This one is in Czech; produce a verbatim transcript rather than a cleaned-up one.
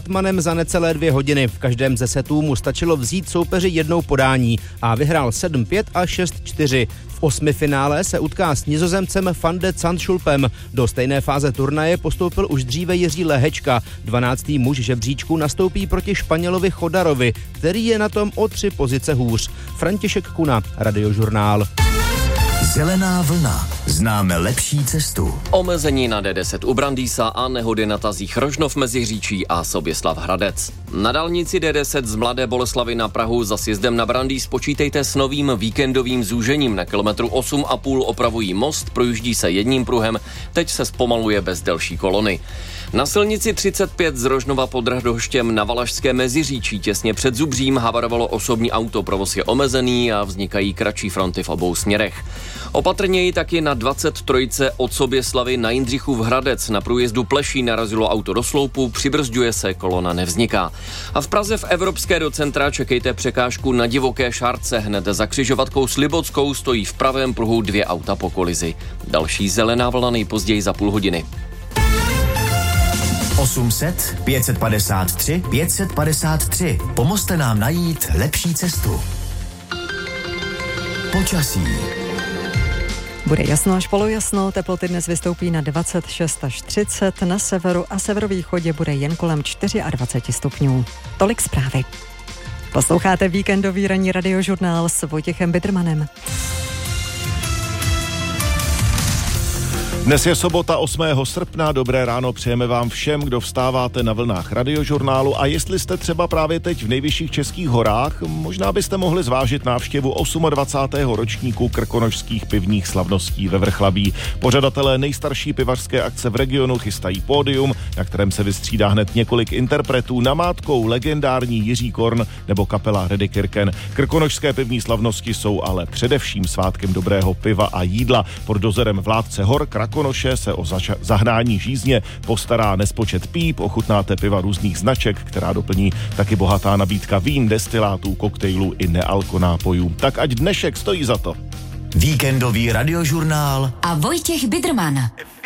hetmanem za necelé dvě hodiny. V každém ze setů mu stačilo vzít soupeři jednou podání a vyhrál sedm pět a šest čtyři. V osmifinále se utká s Nizozemcem Van de Zandschulpem. Do stejné fáze turnaje postoupil už dříve Jiří Lehečka. dvanáctý muž žebříčku nastoupí proti Španělovi Chodarovi, který je na tom o tři pozice hůř. František Kuna, Radiožurnál. Zelená vlna. Známe lepší cestu. Omezení na D deset u Brandýsa a nehody na tazích Rožnov mezi Říčí a Soběslav Hradec. Na dálnici D deset z Mladé Boleslavi na Prahu za sjezdem na Brandýs počítejte s novým víkendovým zúžením. Na kilometru osm a půl opravují most, projíždí se jedním pruhem, teď se zpomaluje bez delší kolony. Na silnici třicet pět z Rožnova pod Radhoštěm na Valašské Meziříčí těsně před Zubřím havarovalo osobní auto, provoz je omezený a vznikají kratší fronty v obou směrech. Opatrněji taky na dvacet tři od Soběslavy na Jindřichův Hradec. Na průjezdu Pleší narazilo auto do sloupu, přibrzďuje se, kolona nevzniká. A v Praze v Evropské do centra čekejte překážku na Divoké Šárce. Hned za křižovatkou s Libockou stojí v pravém pruhu dvě auta po kolizi. Další zelená vlna nejpozději za půl hodiny. osm set, pět set padesát tři, pět set padesát tři. Pomozte nám najít lepší cestu. Počasí. Bude jasno až polojasno, teploty dnes vystoupí na dvacet šest až třicet, na severu a severovýchodě bude jen kolem dvacet čtyři stupňů. Tolik zprávy. Posloucháte víkendový ranní radiožurnál s Vojtěchem Bidrmanem. Dnes je sobota osmého srpna, dobré ráno přejeme vám všem, kdo vstáváte na vlnách radiožurnálu a jestli jste třeba právě teď v nejvyšších českých horách, možná byste mohli zvážit návštěvu dvacátého osmého ročníku krkonošských pivních slavností ve Vrchlabí. Pořadatelé nejstarší pivařské akce v regionu chystají pódium, na kterém se vystřídá hned několik interpretů, namátkou legendární Jiří Korn nebo kapela Redekirken. Krkonošské pivní slavnosti jsou ale především svátkem dobrého piva a jídla. Pod dozorem vládce hor Krakonoše se o zaša- zahnání žízně postará nespočet píp, ochutnáte piva různých značek, která doplní taky bohatá nabídka vín, destilátů, koktejlů i nealkonápojů. Tak ať dnešek stojí za to. Víkendový radiožurnál a Vojtěch Bidrman.